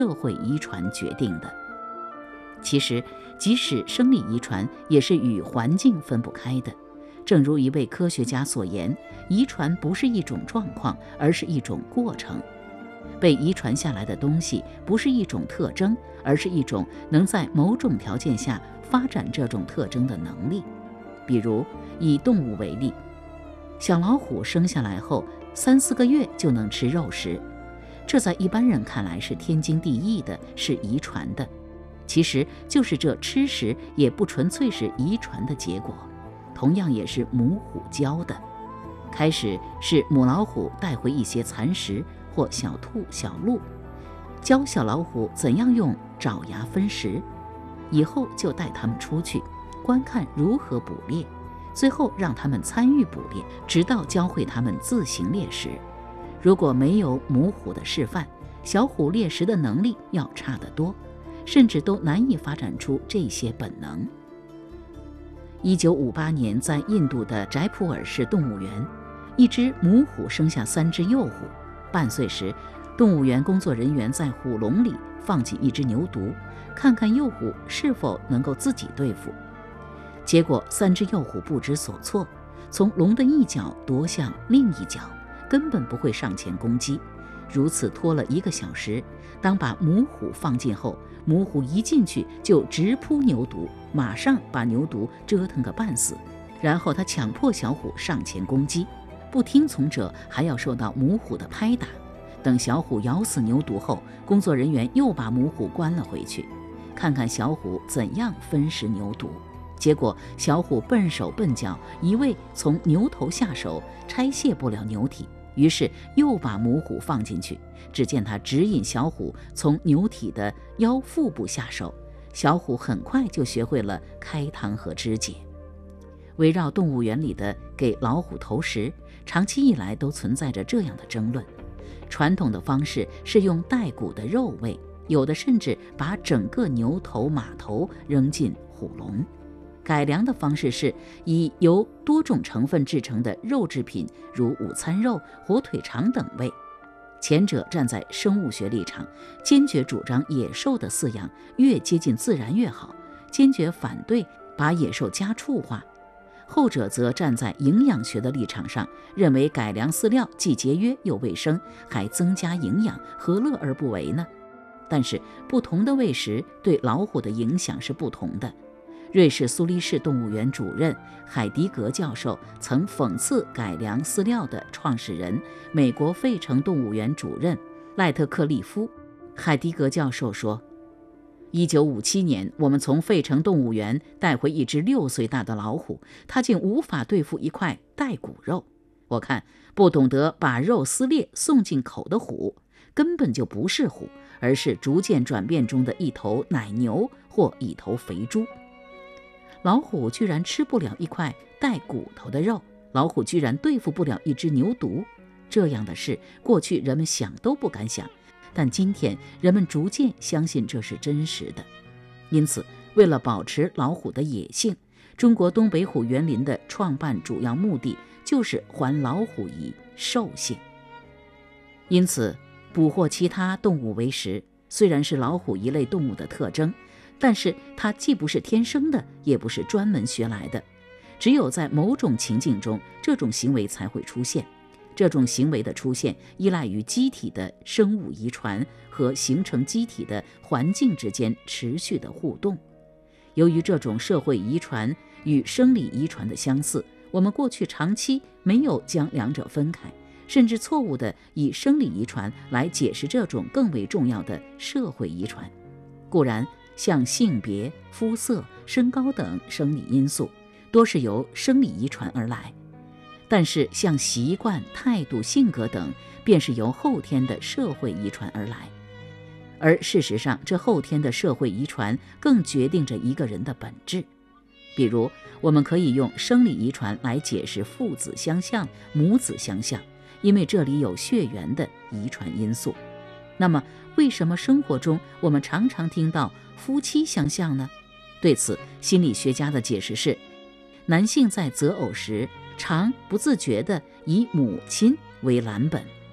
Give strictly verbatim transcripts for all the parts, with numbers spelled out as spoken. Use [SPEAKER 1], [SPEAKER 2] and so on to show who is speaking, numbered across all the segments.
[SPEAKER 1] 社会遗传决定的。其实，即使生理遗传也是与环境分不开的。正如一位科学家所言，遗传不是一种状况，而是一种过程。被遗传下来的东西不是一种特征，而是一种能在某种条件下发展这种特征的能力。比如以动物为例，小老虎生下来后三四个月就能吃肉食，这在一般人看来是天经地义的，是遗传的。其实就是这吃食也不纯粹是遗传的结果，同样也是母虎教的。开始是母老虎带回一些蚕食或小兔小鹿，教小老虎怎样用爪牙分食，以后就带它们出去观看如何捕猎，最后让它们参与捕猎，直到教会它们自行猎食。如果没有母虎的示范，小虎猎食的能力要差得多，甚至都难以发展出这些本能。一九五八年，在印度的斋普尔市动物园，一只母虎生下三只幼虎。半岁时，动物园工作人员在虎笼里放进一只牛犊，看看幼虎是否能够自己对付。结果三只幼虎不知所措，从笼的一角夺向另一角，根本不会上前攻击。如此拖了一个小时，当把母虎放进后，母虎一进去就直扑牛犊，马上把牛犊折腾个半死。然后他强迫小虎上前攻击，不听从者还要受到母虎的拍打。等小虎咬死牛犊后，工作人员又把母虎关了回去，看看小虎怎样分食牛犊。结果小虎笨手笨脚，一味从牛头下手，拆卸不了牛体，于是又把母虎放进去。只见他指引小虎从牛体的腰腹部下手，小虎很快就学会了开膛和肢解。围绕动物园里的给老虎投食，长期以来都存在着这样的争论。传统的方式是用带骨的肉喂，有的甚至把整个牛头马头扔进虎笼。改良的方式是以由多种成分制成的肉制品，如午餐肉、火腿肠等喂。前者站在生物学立场，坚决主张野兽的饲养越接近自然越好，坚决反对把野兽家畜化。后者则站在营养学的立场上，认为改良饲料既节约又卫生，还增加营养，何乐而不为呢？但是不同的喂食对老虎的影响是不同的。瑞士苏黎世动物园主任海迪格教授曾讽刺改良饲料的创始人，美国费城动物园主任赖特克利夫。海迪格教授说，一九五七年，我们从费城动物园带回一只六岁大的老虎，它竟无法对付一块带骨肉。我看不懂得把肉撕裂送进口的虎，根本就不是虎，而是逐渐转变中的一头奶牛或一头肥猪。老虎居然吃不了一块带骨头的肉，老虎居然对付不了一只牛犊，这样的事过去人们想都不敢想，但今天人们逐渐相信这是真实的。因此，为了保持老虎的野性，中国东北虎园林的创办主要目的就是还老虎以兽性。因此，捕获其他动物为食，虽然是老虎一类动物的特征，但是它既不是天生的，也不是专门学来的。只有在某种情境中，这种行为才会出现。这种行为的出现依赖于机体的生物遗传和形成机体的环境之间持续的互动。由于这种社会遗传与生理遗传的相似，我们过去长期没有将两者分开，甚至错误地以生理遗传来解释这种更为重要的社会遗传。固然，像性别、肤色、身高等生理因素多是由生理遗传而来，但是像习惯、态度、性格等便是由后天的社会遗传而来。而事实上，这后天的社会遗传更决定着一个人的本质。比如，我们可以用生理遗传来解释父子相像、母子相像，因为这里有血缘的遗传因素。那么，为什么生活中我们常常听到夫妻相像呢？对此，心理学家的解释是，男性在择偶时常不自觉地以母亲为蓝本。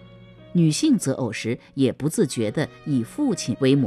[SPEAKER 1] 女性择偶时也不自觉地以父亲为模